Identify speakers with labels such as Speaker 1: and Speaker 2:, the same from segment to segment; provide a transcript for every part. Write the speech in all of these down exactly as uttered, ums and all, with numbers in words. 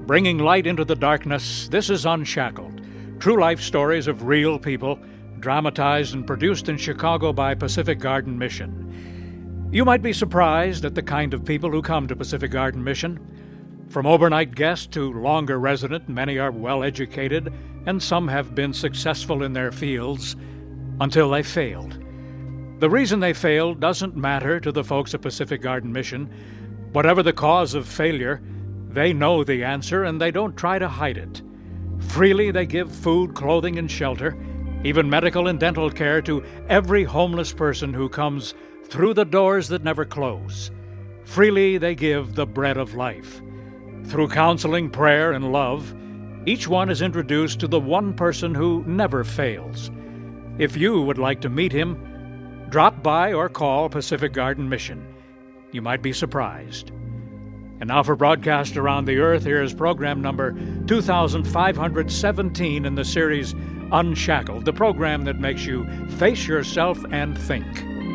Speaker 1: Bringing light into the darkness, this is Unshackled. True life stories of real people, dramatized and produced in Chicago by Pacific Garden Mission. You might be surprised at the kind of people who come to Pacific Garden Mission. From overnight guests to longer resident, many are well educated, and some have been successful in their fields until they failed. The reason they failed doesn't matter to the folks at Pacific Garden Mission. Whatever the cause of failure, they know the answer and they don't try to hide it. Freely they give food, clothing, and shelter, even medical and dental care to every homeless person who comes through the doors that never close. Freely they give the bread of life. Through counseling, prayer, and love, each one is introduced to the one person who never fails. If you would like to meet him, drop by or call Pacific Garden Mission. You might be surprised. And now for broadcast around the earth, here is program number two thousand five hundred seventeen in the series Unshackled, the program that makes you face yourself and think.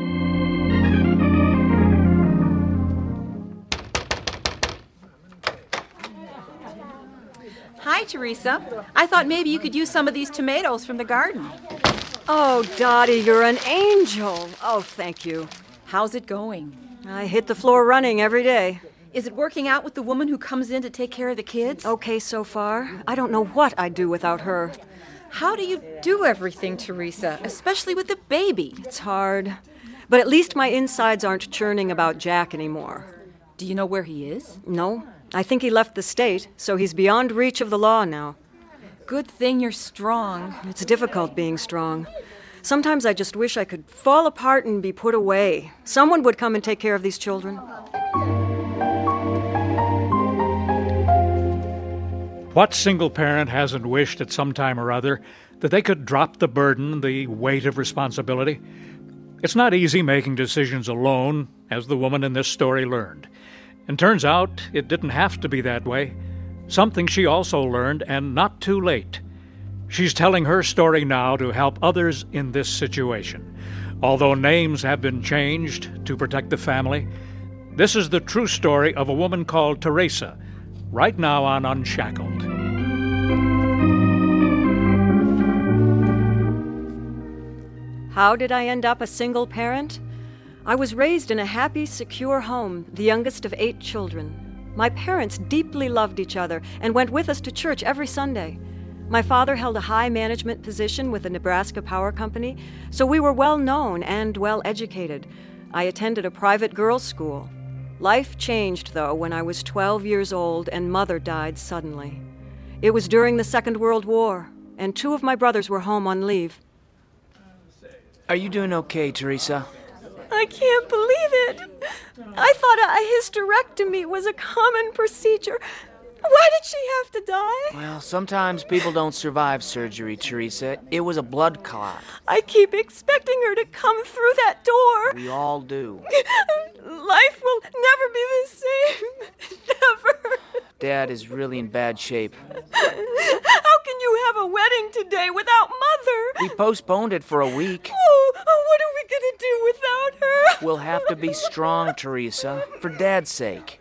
Speaker 2: Hi, Teresa. I thought maybe you could use some of these tomatoes from the garden.
Speaker 3: Oh, Dottie, you're an angel. Oh, thank you.
Speaker 2: How's it going?
Speaker 3: I hit the floor running every day.
Speaker 2: Is it working out with the woman who comes in to take care of the kids?
Speaker 3: Okay so far. I don't know what I'd do without her.
Speaker 2: How do you do everything, Teresa, especially with the baby?
Speaker 3: It's hard. But at least my insides aren't churning about Jack anymore.
Speaker 2: Do you know where he is?
Speaker 3: No. I think he left the state, so he's beyond reach of the law now.
Speaker 2: Good thing you're strong.
Speaker 3: It's difficult being strong. Sometimes I just wish I could fall apart and be put away. Someone would come and take care of these children.
Speaker 1: What single parent hasn't wished at some time or other that they could drop the burden, the weight of responsibility? It's not easy making decisions alone, as the woman in this story learned. And turns out it didn't have to be that way. Something she also learned, and not too late. She's telling her story now to help others in this situation. Although names have been changed to protect the family, this is the true story of a woman called Teresa, right now on Unshackled.
Speaker 3: How did I end up a single parent? I was raised in a happy, secure home, the youngest of eight children. My parents deeply loved each other and went with us to church every Sunday. My father held a high management position with the Nebraska Power Company, so we were well known and well educated. I attended a private girls' school. Life changed, though, when I was twelve years old and Mother died suddenly. It was during the Second World War, and two of my brothers were home on leave.
Speaker 4: Are you doing okay, Teresa?
Speaker 3: I can't believe it. I thought a hysterectomy was a common procedure. Why did she have to die?
Speaker 4: Well, sometimes people don't survive surgery, Teresa. It was a blood clot.
Speaker 3: I keep expecting her to come through that door.
Speaker 4: We all do.
Speaker 3: Life will never be the same. Never.
Speaker 4: Dad is really in bad shape.
Speaker 3: How can you have a wedding today without Mother?
Speaker 4: We postponed it for a week.
Speaker 3: Oh, what are we going to do without her?
Speaker 4: We'll have to be strong, Teresa, for Dad's sake.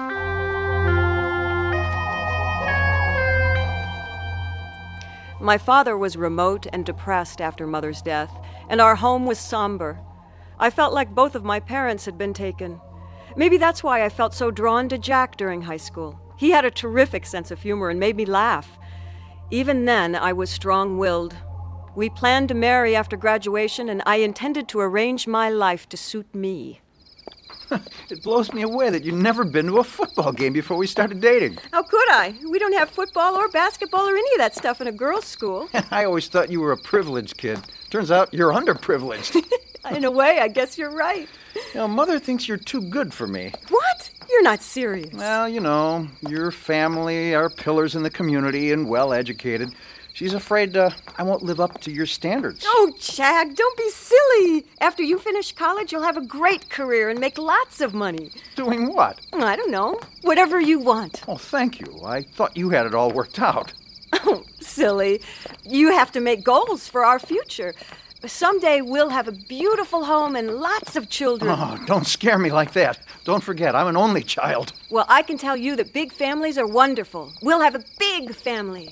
Speaker 3: My father was remote and depressed after Mother's death, and our home was somber. I felt like both of my parents had been taken. Maybe that's why I felt so drawn to Jack during high school. He had a terrific sense of humor and made me laugh. Even then, I was strong-willed. We planned to marry after graduation, and I intended to arrange my life to suit me.
Speaker 5: It blows me away that you'd never been to a football game before we started dating.
Speaker 3: How could I? We don't have football or basketball or any of that stuff in a girls' school.
Speaker 5: I always thought you were a privileged kid. Turns out you're underprivileged.
Speaker 3: In a way, I guess you're right.
Speaker 5: You know, Mother thinks you're too good for me.
Speaker 3: What? You're not serious.
Speaker 5: Well, you know, your family are pillars in the community and well-educated. She's afraid uh, I won't live up to your standards.
Speaker 3: Oh, Jack, don't be silly. After you finish college, you'll have a great career and make lots of money.
Speaker 5: Doing what?
Speaker 3: I don't know. Whatever you want.
Speaker 5: Oh, thank you. I thought you had it all worked out.
Speaker 3: Oh, silly. You have to make goals for our future. Someday we'll have a beautiful home and lots of children.
Speaker 5: Oh, don't scare me like that. Don't forget, I'm an only child.
Speaker 3: Well, I can tell you that big families are wonderful. We'll have a big family.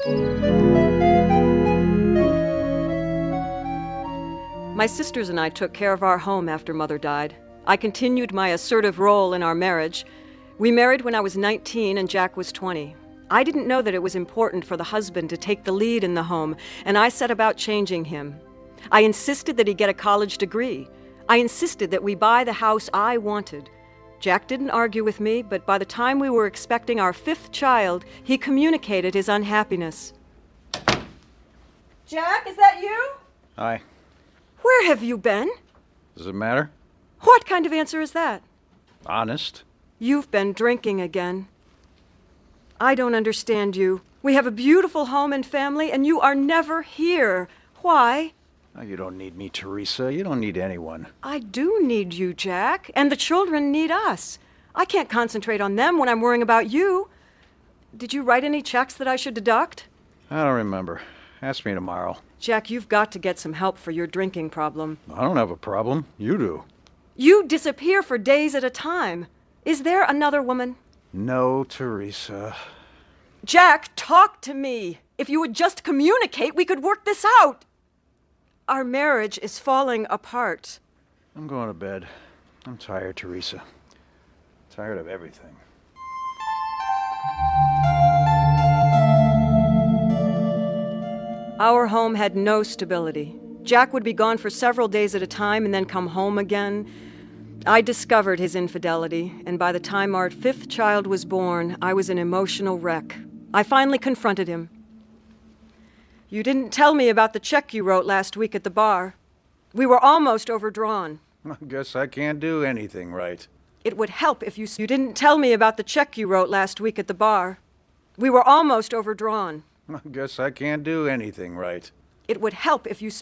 Speaker 3: My sisters and I took care of our home after Mother died. I continued my assertive role in our marriage. We married when I was nineteen and Jack was twenty. I didn't know that it was important for the husband to take the lead in the home, and I set about changing him. I insisted that he get a college degree. I insisted that we buy the house I wanted. Jack didn't argue with me, but by the time we were expecting our fifth child, he communicated his unhappiness. Jack, is that you?
Speaker 5: Hi.
Speaker 3: Where have you been?
Speaker 5: Does it matter?
Speaker 3: What kind of answer is that?
Speaker 5: Honest.
Speaker 3: You've been drinking again. I don't understand you. We have a beautiful home and family, and you are never here. Why?
Speaker 5: Oh, you don't need me, Teresa. You don't need anyone.
Speaker 3: I do need you, Jack, and the children need us. I can't concentrate on them when I'm worrying about you. Did you write any checks that I should deduct?
Speaker 5: I don't remember. Ask me tomorrow.
Speaker 3: Jack, you've got to get some help for your drinking problem.
Speaker 5: I don't have a problem. You do.
Speaker 3: You disappear for days at a time. Is there another woman?
Speaker 5: No, Teresa.
Speaker 3: Jack, talk to me. If you would just communicate, we could work this out. Our marriage is falling apart.
Speaker 5: I'm going to bed. I'm tired, Teresa. Tired of everything.
Speaker 3: Our home had no stability. Jack would be gone for several days at a time and then come home again. I discovered his infidelity, and by the time our fifth child was born, I was an emotional wreck. I finally confronted him. You didn't tell me about the check you wrote last week at the bar. We were almost overdrawn.
Speaker 5: I guess I can't do anything right.
Speaker 3: It would help if you... You didn't tell me about the check you wrote last week at the bar. We were almost overdrawn.
Speaker 5: I guess I can't do anything right.
Speaker 3: It would help if you...